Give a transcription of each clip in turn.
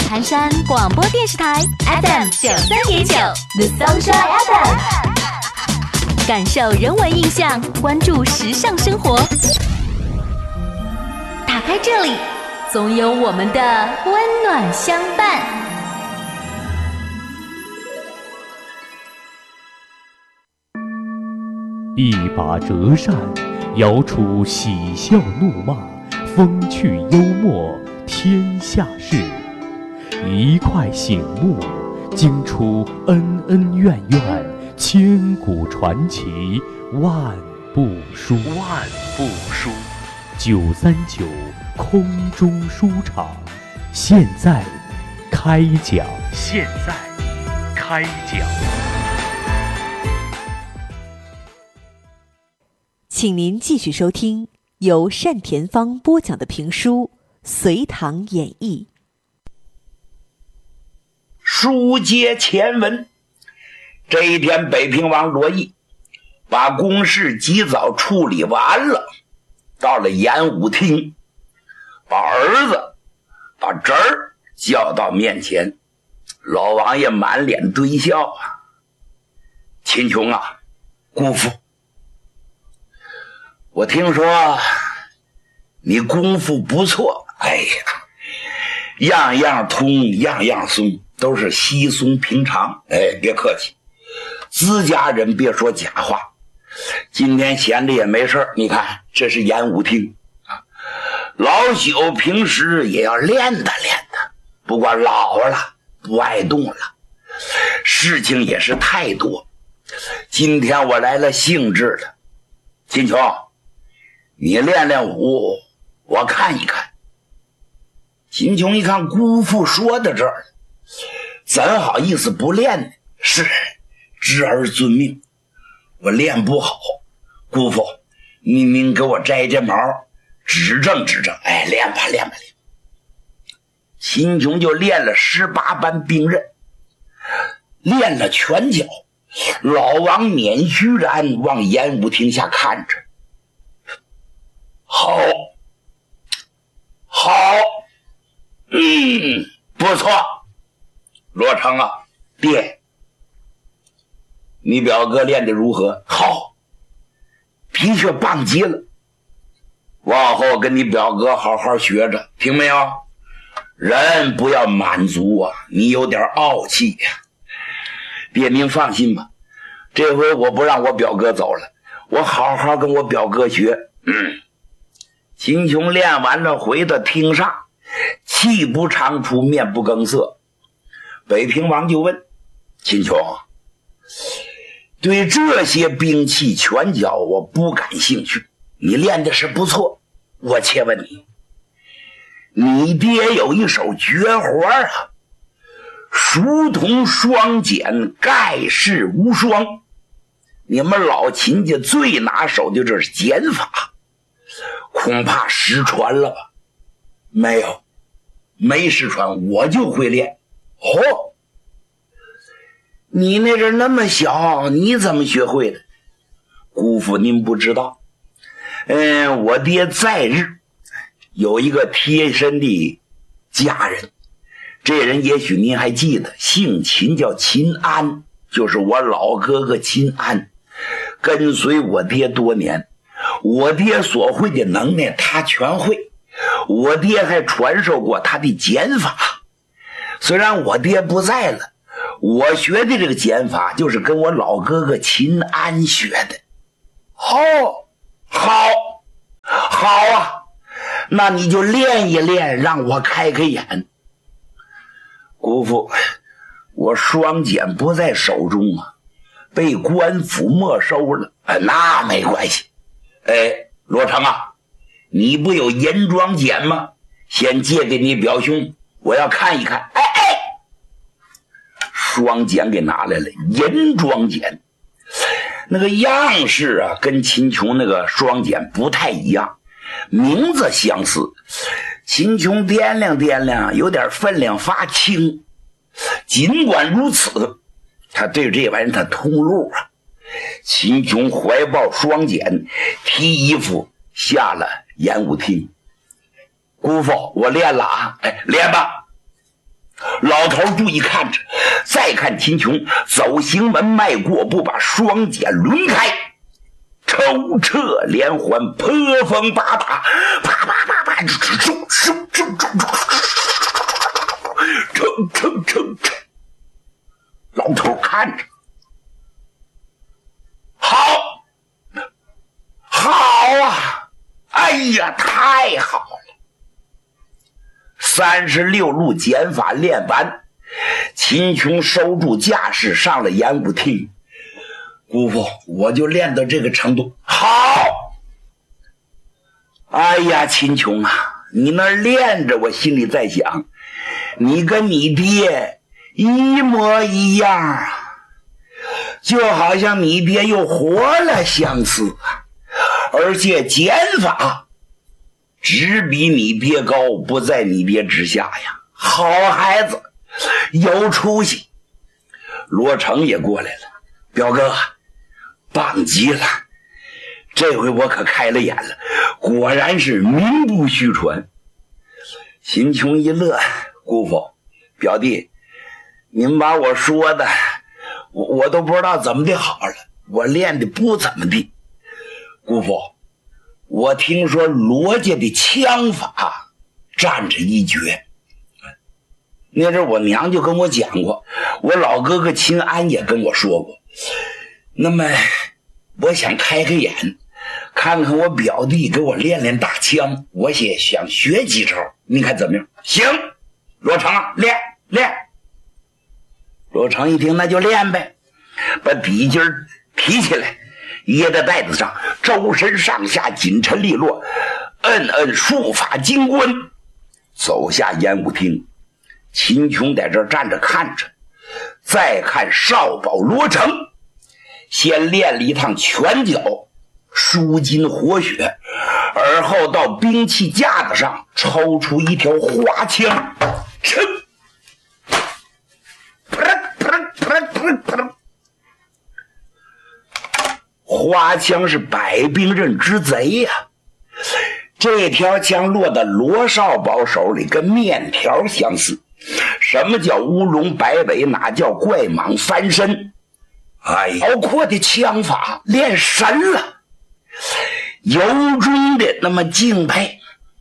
盘山广播电视台 FM93.9 The Sunshine FM， 感受人文印象，关注时尚生活。打开这里，总有我们的温暖相伴。 一把折扇，摇出喜笑怒骂，风趣幽默，天下事；一块醒目，惊出恩恩怨怨，千古传奇，万部书。939空中书场，现在开讲。 请您继续收听由单田芳播讲的评书《隋唐演义》。 书接前文，这一天北平王罗毅把公事及早处理完了，到了演武厅，把儿子把侄儿叫到面前。老王爷满脸堆笑啊，秦琼啊，姑父，我听说你功夫不错，哎呀，样样通，样样松，都是稀松平常。哎，别客气，自家人别说假话。今天闲着也没事，你看这是演武厅啊，老朽平时也要练的，不过老了不爱动了，事情也是太多。今天我来了兴致了，秦琼，你练练武，我看一看。秦琼一看姑父说到这儿，怎好意思不练呢？是，侄儿遵命，我练不好，姑父您给我摘毛，指正。哎，练吧。秦琼就练了18般兵刃，练了拳脚。老王捻须髯往演武厅下看着，好，不错。罗成啊，爹，你表哥练得如何？好，的确棒极了。往后跟你表哥好好学着，听没有？人不要满足啊，你有点傲气呀。爹您放心吧，这回我不让我表哥走了，我好好跟我表哥学。秦琼练完了回到厅上，气不长出，面不更色。北平王就问秦琼，对这些兵器拳脚我不感兴趣，你练的是不错，我且问你爹有一手绝活啊，书童双剪，盖世无双。你们老秦家最拿手的这是剪法，恐怕失传了吧？没失传，我就会练。哦，你那阵那么小，你怎么学会的？姑父您不知道，我爹在日有一个贴身的家人，这人也许您还记得，姓秦，叫秦安，就是我老哥哥秦安，跟随我爹多年，我爹所会的能耐他全会，我爹还传授过他的剪法。虽然我爹不在了，我学的这个剪法就是跟我老哥哥秦安学的。哦，好啊，那你就练一练，让我开开眼。姑父，我双剪不在手中啊，被官府没收了。那没关系。罗成啊，你不有银装剪吗？先借给你表兄，我要看一看。双剪给拿来了，银装剪，那个样式啊，跟秦琼那个双剪不太一样，名字相似。秦琼掂量，有点分量发轻。尽管如此，他对这玩意儿他通路啊。秦琼怀抱双剪，提衣服下了演武厅。姑父，我练了啊，练吧。 老头注意看着，再看秦琼走行门迈过步，把双肩抡开，抽撤连环，破风八打，啪啪啪啪，撑，老头看着，好啊，哎呀，太好了！36路剪法练完，秦琼收住架势，上了演武厅。姑父，我就练到这个程度。好！哎呀，秦琼啊，你那练着，我心里在想，你跟你爹一模一样啊，就好像你爹又活了相似啊，而且剪法只比你爹高，不在你爹之下呀。好孩子，有出息。罗成也过来了，表哥，棒极了，这回我可开了眼了，果然是名不虚传。秦琼一乐，姑父，表弟，您把我说的我都不知道怎么的好了，我练的不怎么地。姑父，我听说罗家的枪法占着一绝，那阵我娘就跟我讲过，我老哥哥秦安也跟我说过。那么我想开个眼，看看我表弟给我练练大枪，我也想学几招，你看怎么样？行，罗成，练。罗成一听，那就练呗，把底筋提起来，掖在袋子上，周身上下紧沉利落，摁术法精关，走下演武厅。秦琼在这站着看着，再看少保罗成，先练了一趟拳脚，舒筋活血，而后到兵器架子上抽出一条花枪，噌，花枪是百兵刃之贼呀，这条枪落到罗少保手里跟面条相似。什么叫乌龙摆尾，哪叫怪蟒翻身？辽阔的枪法练神了，由衷的那么敬佩。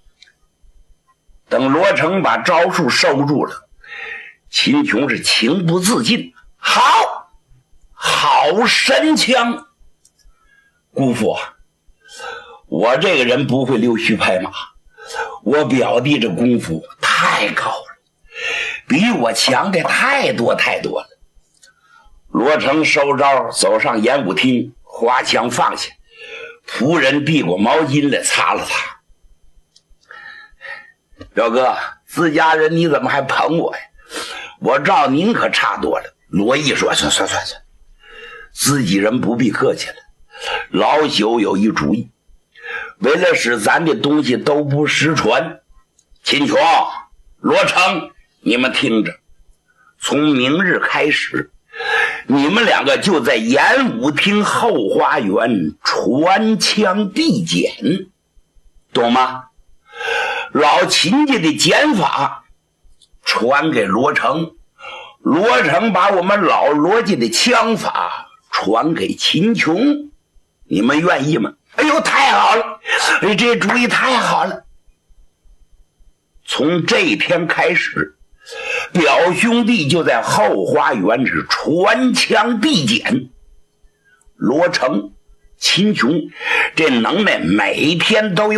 等罗成把招数收住了，秦琼是情不自禁，好神枪。姑父，我这个人不会溜须拍马，我表弟这功夫太高了，比我强的太多了。罗成收招，走上演武厅，花枪放下，仆人递过毛巾来擦了擦。表哥，自家人你怎么还捧我呀？我照您可差多了。罗毅说，算，自己人不必客气了。老朽有一主意，为了使咱的东西都不失传，秦琼、罗成，你们听着，从明日开始，你们两个就在演武厅后花园传枪递剪，懂吗？老秦家的剪法传给罗成，罗成把我们老罗家的枪法传给秦琼，你们愿意吗？哎呦，太好了，这主意太好了。从这天开始，表兄弟就在后花园是传枪递剪，罗成、秦琼这能耐每天都有